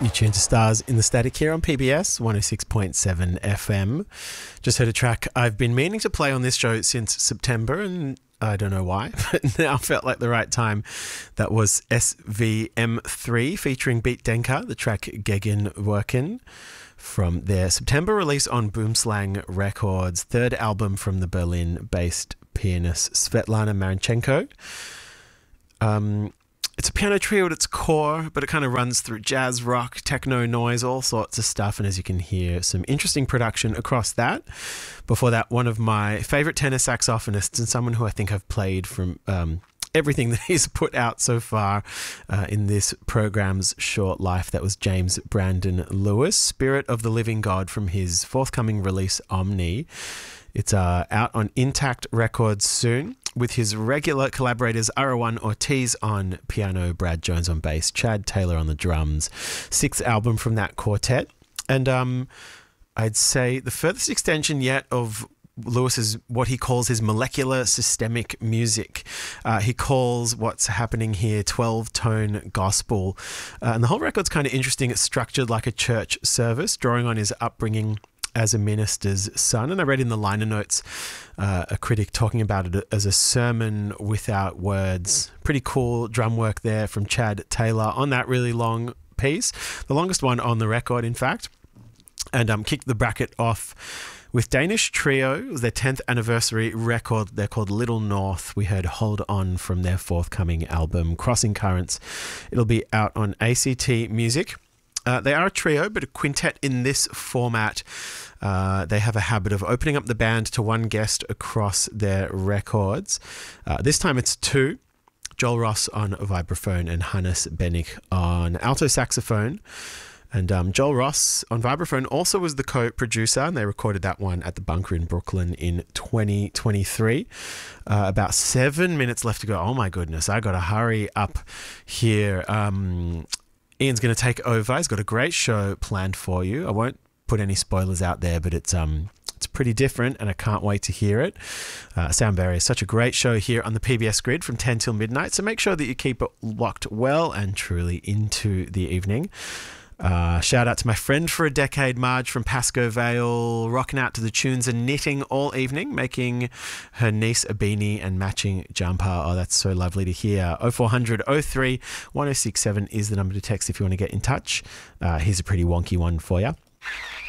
You tune to Stars in the Static here on PBS 106.7 FM. Just heard a track I've been meaning to play on this show since September, and I don't know why, but now felt like the right time. That was SVM3 featuring Beat Denka, the track Gegen Worken, from their September release on Boomslang Records, third album from the Berlin-based pianist Svetlana Marinchenko. It's a piano trio at its core, but it kind of runs through jazz, rock, techno, noise, all sorts of stuff. And as you can hear, some interesting production across that. Before that, one of my favourite tenor saxophonists and someone who I think I've played from everything that he's put out so far in this program's short life. That was James Brandon Lewis, Spirit of the Living God, from his forthcoming release, Omni. It's out on Intact Records soon, with his regular collaborators Arawan Ortiz on piano, Brad Jones on bass, Chad Taylor on the drums. Sixth album from that quartet. And I'd say the furthest extension yet of Lewis's, what he calls his molecular systemic music. He calls what's happening here 12-tone gospel. And the whole record's kind of interesting. It's structured like a church service, drawing on his upbringing as a minister's son. And I read in the liner notes a critic talking about it as a sermon without words. Pretty cool drum work there from Chad Taylor on that really long piece, the longest one on the record, in fact. And kicked the bracket off with Danish Trio. It was their 10th anniversary record. They're called Little North. We heard Hold On from their forthcoming album, Crossing Currents. It'll be out on ACT Music. They are a trio, but a quintet in this format. They have a habit of opening up the band to one guest across their records. This time it's two. Joel Ross on vibraphone and Hannes Bennick on alto saxophone. And Joel Ross on vibraphone also was the co-producer, and they recorded that one at the Bunker in Brooklyn in 2023. About 7 minutes left to go. Oh my goodness, I got to hurry up here. Ian's going to take over. He's got a great show planned for you. I won't put any spoilers out there, but it's pretty different, and I can't wait to hear it. Soundberry is such a great show here on the PBS Grid from 10 till midnight, so make sure that you keep it locked well and truly into the evening. Shout out to my friend for a decade, Marge from Pascoe Vale, rocking out to the tunes and knitting all evening, making her niece a beanie and matching jumper. Oh, that's so lovely to hear. 0400 03 1067 is the number to text if you want to get in touch. Here's a pretty wonky one for you.